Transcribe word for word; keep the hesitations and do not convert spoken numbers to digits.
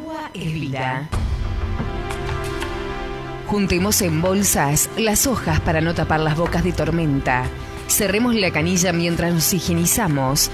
Agua es vida. Juntemos en bolsas las hojas para no tapar las bocas de tormenta. Cerremos la canilla mientras nos higienizamos